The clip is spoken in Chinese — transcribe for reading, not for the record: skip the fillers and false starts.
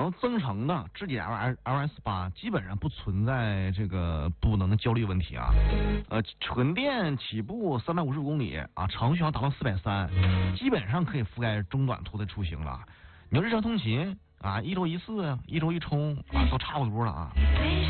后增程的智己 LS8基本上不存在这个不能焦虑问题啊。纯电起步355公里啊，长续航达到430，基本上可以覆盖中短途的出行了。你要日常通勤啊，一周一次，一周一充啊，都差不多了啊。